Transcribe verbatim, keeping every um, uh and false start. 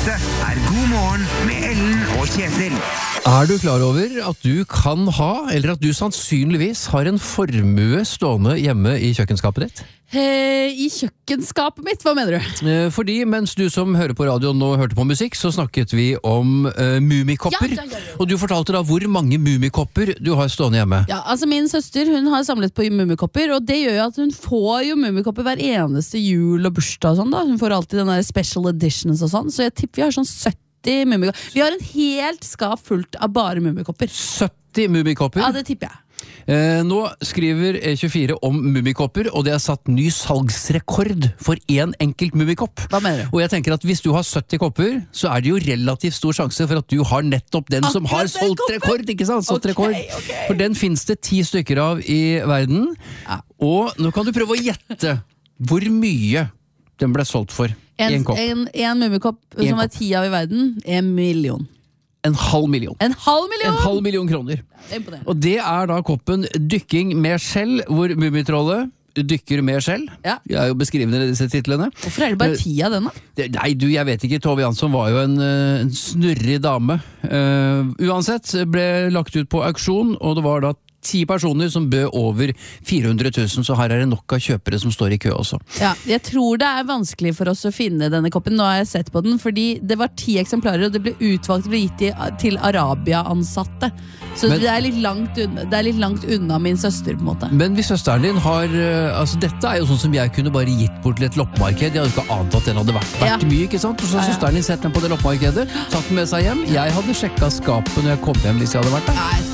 Dette er God morgen med Ellen og Kjetil. Er du klar over at du kan ha, eller at du sannsynligvis har en formue stående hjemme i kjøkkenskapet ditt? Eh, I kjøkkenskapet mitt, hva mener du? Eh, Fordi mens du som hører på radioen nå hørte på musikk, så snakket vi om uh, mumikopper. Ja, ja, ja, ja. Og du fortalte da hvor mange mumikopper du har stående hjemme. Ja, altså Min søster hun har samlet på mumikopper, og det gjør jo at hun får jo mumikopper hver eneste jul og bursdag og sånn da. Hun får alltid den der special editions og sånn, så jeg tipper vi har sånn sytti mumikopper. Vi har en helt skap fullt av bare mumikopper. sytti mumikopper. Ja, det tipper jeg. Eh, nå skriver E tjuefire om mumikopper, og det er satt ny salgsrekord for én enkelt mumikopp. Hva mener du? Og jeg tenker at hvis du har sytti kopper, så er det jo relativt stor sjanse for at du har nettopp den som har Akkurat den solgt koppen! rekord, ikke sant? Solgt Ok, rekord. ok. For den finnes det ti stykker av i verden. Ja. Og nå kan du prøve å gjette hvor mye den ble solgt for. En, En kopp. en, en mumikopp En som er kopp. ti av i verden, en million. En halv million. En halv million! En halv million kroner. Det er imponerende. Og det er da koppen Dykking med skjell, hvor Mummitrollet dykker med skjell. Ja. Jeg er jo beskrivende i disse titlene. Hvorfor er det bare ti av den da? Det- Nei, du, jeg vet ikke. Tove Jansson var jo en, eh, en snurrig dame. Uh, uansett ble lagt ut på auksjon, og det var da ti personer som bød over fire hundre tusen, så her er det nok av kjøpere som står i kø også. Ja, jeg tror det er vanskelig for oss å finne denne koppen. Nå har jeg sett på den, fordi det var ti eksemplarer, og det ble utvalgt og ble gitt i- til Arabia-ansatte. Så Men- det, er litt langt unna, det er litt langt unna min søster, på en måte. Men hvis søsteren din har eh, altså dette er jo sånn som jeg kunne bare gitt bort til et loppemarked. Jeg hadde ikke ant at den hadde vært, vært Ja. mye, ikke sant? Og så har Ja, ja. søsteren din sett den på det loppemarkedet, tatt den med seg hjem. Jeg hadde sjekket skapet når jeg kom hjem hvis jeg hadde vært der. Nei,